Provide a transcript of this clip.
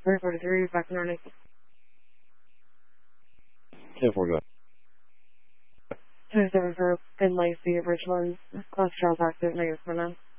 343, back in earnings. 10-4, go ahead. 270, in Lacey, Richlands, Class Charles active, negative for now.